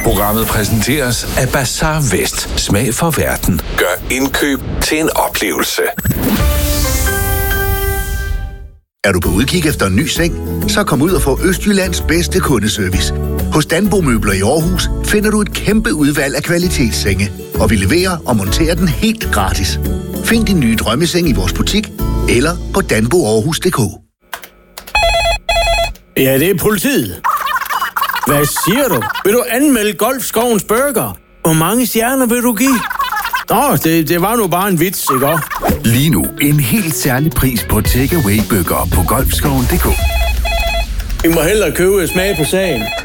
Programmet præsenteres af Bazaar Vest. Smag for verden. Gør indkøb til en oplevelse. Er du på udkig efter en ny seng? Så kom ud og få Østjyllands bedste kundeservice. Hos Danbo Møbler i Aarhus finder du et kæmpe udvalg af kvalitetssenge, og vi leverer og monterer den helt gratis. Find din nye drømmeseng i vores butik eller på danboaarhus.dk. Ja, det er politiet. Hvad siger du? Vil du anmelde Golfskovens Burger? Hvor mange stjerner vil du give? Nå, det var nu bare en vits, ikke også? Lige nu en helt særlig pris på takeaway-burger på golfskoven.dk. I må hellere købe smag på sagen.